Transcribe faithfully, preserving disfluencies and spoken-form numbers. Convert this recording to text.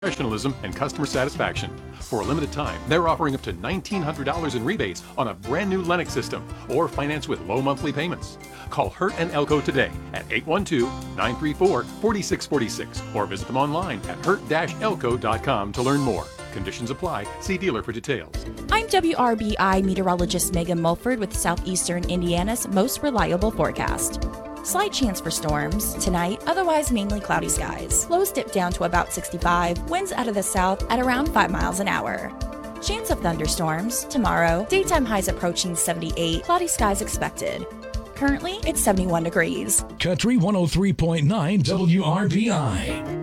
professionalism, and customer satisfaction. For a limited time, they're offering up to nineteen hundred dollars in rebates on a brand new Lennox system or finance with low monthly payments. Call Hurt and Elko today at eight one two, nine three four, four six four six or visit them online at hurt dash elko dot com to learn more. Conditions apply. See dealer for details. I'm W R B I meteorologist Megan Mulford with Southeastern Indiana's most reliable forecast. Slight chance for storms tonight, otherwise mainly cloudy skies. Lows dip down to about sixty-five, winds out of the south at around five miles an hour. Chance of thunderstorms tomorrow, daytime highs approaching seventy-eight, cloudy skies expected. Currently, it's seventy-one degrees. Country one oh three point nine W R B I.